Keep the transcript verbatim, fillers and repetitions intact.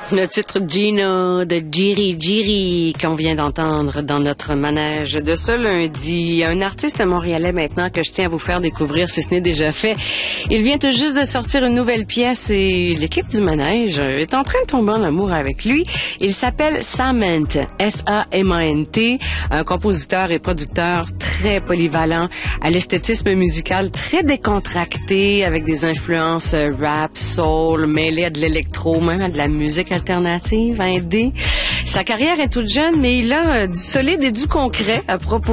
Le titre Gino de Jiri Jiri qu'on vient d'entendre dans notre manège de ce lundi. Un artiste montréalais maintenant que je tiens à vous faire découvrir si ce n'est déjà fait. Il vient tout juste de sortir une nouvelle pièce et l'équipe du manège est en train de tomber en amour avec lui. Il s'appelle Samant, S A M A N T, un compositeur et producteur très polyvalent, à l'esthétisme musical très décontracté avec des influences rap, soul, mêlées à de l'électro, même à de la musique alternative, indé. Sa carrière est toute jeune, mais il a du solide et du concret à propos